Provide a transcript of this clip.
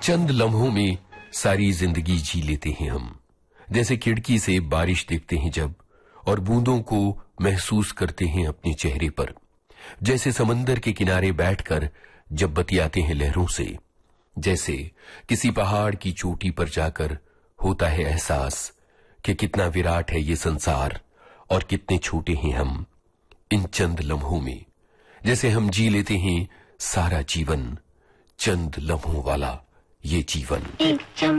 चंद लम्हों में सारी जिंदगी जी लेते हैं हम। जैसे खिड़की से बारिश देखते हैं जब, और बूंदों को महसूस करते हैं अपने चेहरे पर। जैसे समंदर के किनारे बैठकर जब बतियाते हैं लहरों से। जैसे किसी पहाड़ की चोटी पर जाकर होता है एहसास कि कितना विराट है ये संसार और कितने छोटे हैं हम इन चंद लम्हों में। जैसे हम जी लेते हैं सारा जीवन, चंद लम्हों वाला ये जीवन।